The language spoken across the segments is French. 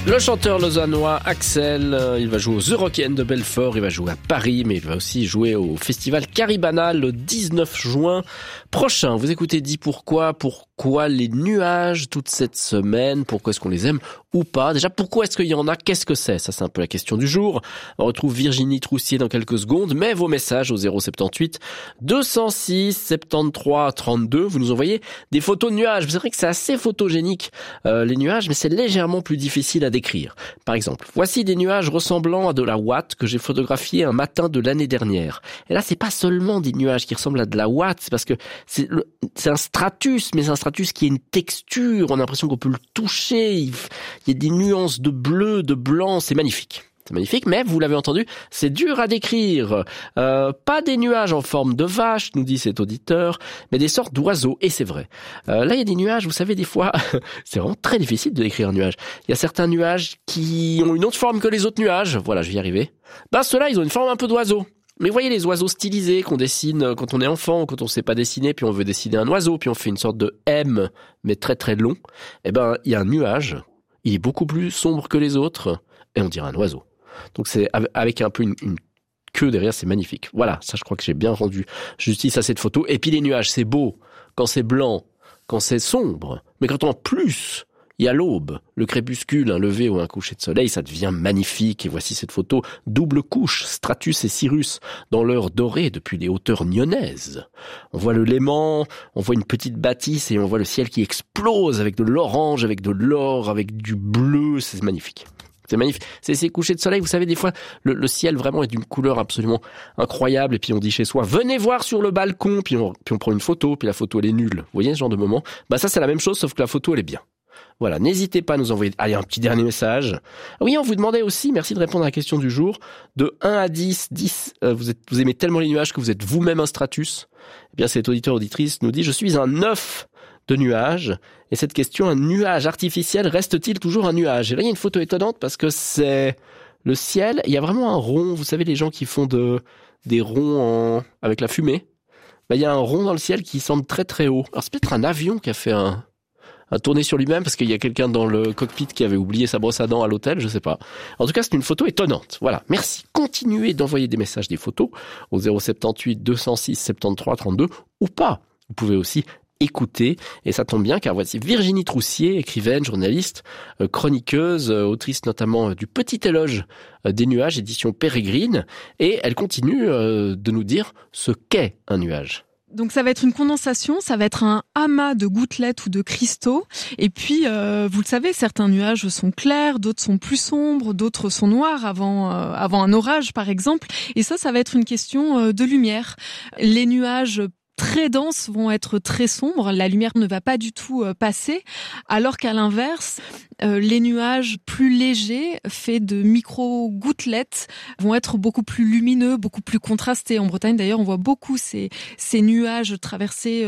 Le chanteur lausannois Axel, il va jouer aux Eurockéennes de Belfort, il va jouer à Paris, mais il va aussi jouer au festival Caribana le 19 juin prochain. Vous écoutez Dis pourquoi les nuages toute cette semaine, pourquoi est-ce qu'on les aime ou pas? Déjà, pourquoi est-ce qu'il y en a? Qu'est-ce que c'est? Ça, c'est un peu la question du jour. On retrouve Virginie Troussier dans quelques secondes, mais vos messages au 078 206 73 32. Vous nous envoyez des photos de nuages. C'est vrai que c'est assez photogénique, les nuages, mais c'est légèrement plus difficile à décrire. Par exemple, voici des nuages ressemblant à de la ouate que j'ai photographié un matin de l'année dernière. Et là, c'est pas seulement des nuages qui ressemblent à de la ouate, c'est parce que c'est un stratus, mais c'est un stratus qui a une texture, on a l'impression qu'on peut le toucher, il y a des nuances de bleu, de blanc, c'est magnifique. C'est magnifique, mais vous l'avez entendu, c'est dur à décrire. Pas des nuages en forme de vache, nous dit cet auditeur, mais des sortes d'oiseaux, et c'est vrai. Là, il y a des nuages, vous savez, des fois, c'est vraiment très difficile de décrire un nuage. Il y a certains nuages qui ont une autre forme que les autres nuages. Voilà, je vais y arriver. Ceux-là, ils ont une forme un peu d'oiseau. Mais vous voyez les oiseaux stylisés qu'on dessine quand on est enfant, quand on sait pas dessiner, puis on veut dessiner un oiseau, puis on fait une sorte de M, mais très très long. Il y a un nuage, il est beaucoup plus sombre que les autres, et on dirait un oiseau. Donc c'est avec un peu une queue derrière, c'est magnifique. Voilà, ça je crois que j'ai bien rendu justice à cette photo. Et puis les nuages, c'est beau quand c'est blanc, quand c'est sombre, mais quand en plus il y a l'aube, le crépuscule, un lever ou un coucher de soleil, ça devient magnifique. Et voici cette photo, double couche, Stratus et Sirius, dans l'heure dorée depuis les hauteurs nyonnaises. On voit le Léman, on voit une petite bâtisse et on voit le ciel qui explose avec de l'orange, avec de l'or, avec du bleu, c'est magnifique. C'est magnifique. C'est ces couchers de soleil, vous savez, des fois, le ciel vraiment est d'une couleur absolument incroyable. Et puis on dit chez soi, venez voir sur le balcon, puis on prend une photo, puis la photo elle est nulle. Vous voyez ce genre de moment? Ça c'est la même chose, sauf que la photo elle est bien. Voilà, n'hésitez pas à nous envoyer... Allez, un petit dernier message. Oui, on vous demandait aussi, merci de répondre à la question du jour, de 1 à 10, vous aimez tellement les nuages que vous êtes vous-même un stratus. Eh bien, cet auditeur-auditrice nous dit, je suis un 9 de nuages. Et cette question, un nuage artificiel reste-t-il toujours un nuage? Et là, il y a une photo étonnante parce que c'est le ciel. Il y a vraiment un rond, vous savez, les gens qui font des ronds avec la fumée. Il y a un rond dans le ciel qui semble très très haut. Alors, c'est peut-être un avion qui a fait un tourné sur lui-même parce qu'il y a quelqu'un dans le cockpit qui avait oublié sa brosse à dents à l'hôtel, je sais pas. En tout cas, c'est une photo étonnante. Voilà, merci. Continuez d'envoyer des messages, des photos au 078 206 73 32 ou pas. Vous pouvez aussi écouter, et ça tombe bien car voici Virginie Troussier, écrivaine, journaliste, chroniqueuse, autrice notamment du Petit éloge des nuages, édition Pérégrine, et elle continue de nous dire ce qu'est un nuage. Donc ça va être une condensation, ça va être un amas de gouttelettes ou de cristaux. Et puis, vous le savez, certains nuages sont clairs, d'autres sont plus sombres, d'autres sont noirs avant un orage, par exemple. Et ça va être une question de lumière. Les nuages très denses vont être très sombres, la lumière ne va pas du tout passer, alors qu'à l'inverse, les nuages plus légers, faits de micro-gouttelettes, vont être beaucoup plus lumineux, beaucoup plus contrastés. En Bretagne, d'ailleurs, on voit beaucoup ces nuages traversés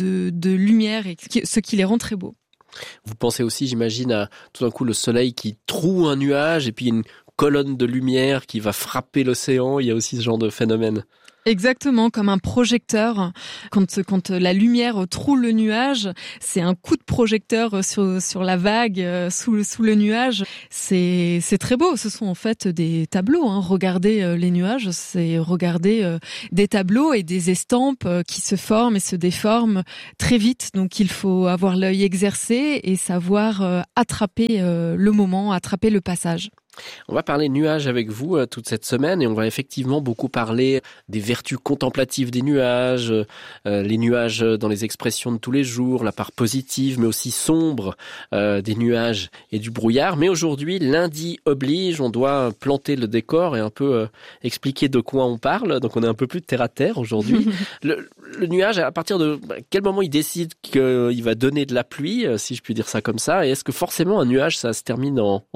de lumière, et ce qui les rend très beaux. Vous pensez aussi, j'imagine, à tout d'un coup le soleil qui troue un nuage et puis une colonne de lumière qui va frapper l'océan. Il y a aussi ce genre de phénomène. Exactement, comme un projecteur. Quand la lumière troue le nuage, c'est un coup de projecteur sur la vague, sous le nuage. C'est très beau. Ce sont en fait des tableaux. Regarder les nuages, c'est regarder des tableaux et des estampes qui se forment et se déforment très vite. Donc il faut avoir l'œil exercé et savoir attraper le moment, attraper le passage. On va parler nuages avec vous toute cette semaine et on va effectivement beaucoup parler des vertus contemplatives des nuages, les nuages dans les expressions de tous les jours, la part positive mais aussi sombre des nuages et du brouillard. Mais aujourd'hui, lundi oblige, on doit planter le décor et un peu expliquer de quoi on parle. Donc on est un peu plus terre à terre aujourd'hui. Le nuage, à partir de quel moment il décide qu'il va donner de la pluie, si je puis dire ça comme ça, et est-ce que forcément un nuage, ça se termine en pluie ?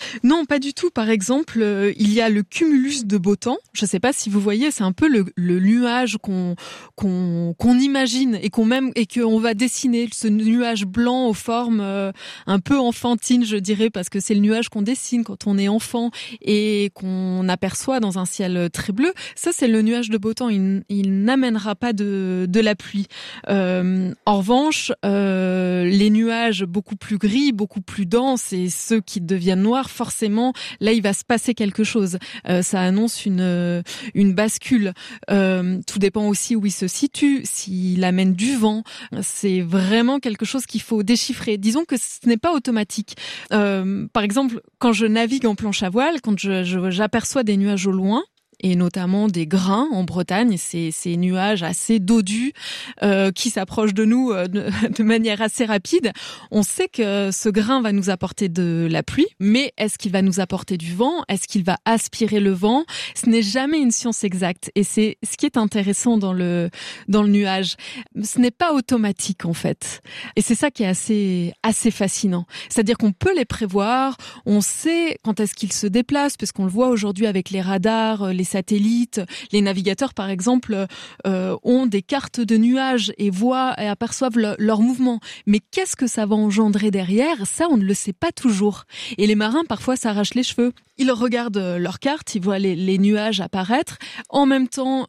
Non, pas du tout. Par exemple, il y a le cumulus de beau temps. Je ne sais pas si vous voyez, c'est un peu le nuage qu'on imagine et qu'on va dessiner. Ce nuage blanc aux formes un peu enfantines, je dirais, parce que c'est le nuage qu'on dessine quand on est enfant et qu'on aperçoit dans un ciel très bleu. Ça, c'est le nuage de beau temps. Il n'amènera pas de la pluie. En revanche, les nuages beaucoup plus gris, beaucoup plus denses et ceux qui deviennent noirs, forcément, là, il va se passer quelque chose. Ça annonce une bascule. Tout dépend aussi où il se situe, s'il amène du vent. C'est vraiment quelque chose qu'il faut déchiffrer. Disons que ce n'est pas automatique. Par exemple, quand je navigue en planche à voile, quand j'aperçois des nuages au loin, et notamment des grains en Bretagne, ces nuages assez dodus qui s'approchent de nous de manière assez rapide. On sait que ce grain va nous apporter de la pluie, mais est-ce qu'il va nous apporter du vent? Est-ce qu'il va aspirer le vent? Ce n'est jamais une science exacte, et c'est ce qui est intéressant dans le nuage. Ce n'est pas automatique en fait, et c'est ça qui est assez fascinant. C'est-à-dire qu'on peut les prévoir, on sait quand est-ce qu'ils se déplacent, parce qu'on le voit aujourd'hui avec les radars, les satellites, les navigateurs par exemple ont des cartes de nuages et voient et aperçoivent leur mouvement. Mais qu'est-ce que ça va engendrer derrière? Ça, on ne le sait pas toujours. Et les marins parfois s'arrachent les cheveux. Ils regardent leur carte, ils voient les nuages apparaître. En même temps,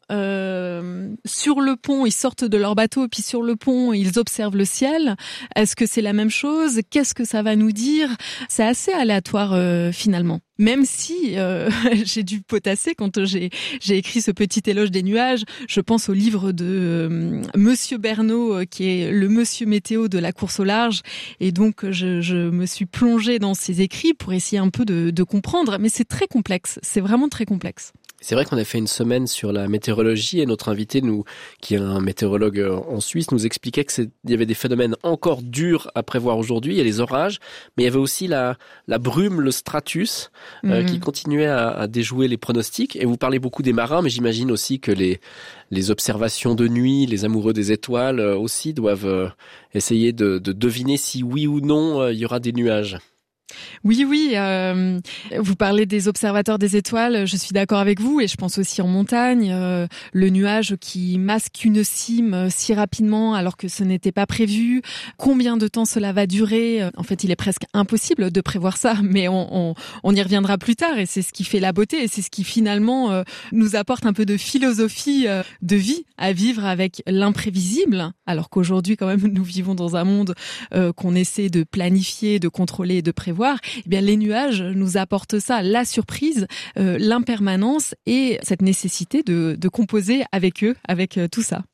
sur le pont, ils sortent de leur bateau, puis sur le pont, ils observent le ciel. Est-ce que c'est la même chose? Qu'est-ce que ça va nous dire? C'est assez aléatoire finalement. Même si j'ai dû potasser quand j'ai écrit ce petit éloge des nuages, je pense au livre de Monsieur Bernot, qui est le monsieur météo de la course au large, et donc je me suis plongée dans ses écrits pour essayer un peu de comprendre, mais c'est très complexe, c'est vraiment très complexe. C'est vrai qu'on a fait une semaine sur la météorologie et notre invité, qui est un météorologue en Suisse, nous expliquait qu'il y avait des phénomènes encore durs à prévoir aujourd'hui. Il y a les orages, mais il y avait aussi la brume, le stratus, qui continuait à déjouer les pronostics. Et vous parlez beaucoup des marins, mais j'imagine aussi que les observations de nuit, les amoureux des étoiles aussi doivent essayer de deviner si oui ou non il y aura des nuages. Oui, vous parlez des observateurs des étoiles, je suis d'accord avec vous, et je pense aussi en montagne, le nuage qui masque une cime si rapidement alors que ce n'était pas prévu, combien de temps cela va durer? En fait, il est presque impossible de prévoir ça, mais on y reviendra plus tard, et c'est ce qui fait la beauté, et c'est ce qui finalement nous apporte un peu de philosophie de vie à vivre avec l'imprévisible, alors qu'aujourd'hui quand même nous vivons dans un monde qu'on essaie de planifier, de contrôler et de prévoir. Eh bien, les nuages nous apportent ça, la surprise, l'impermanence et cette nécessité de composer avec eux, avec tout ça.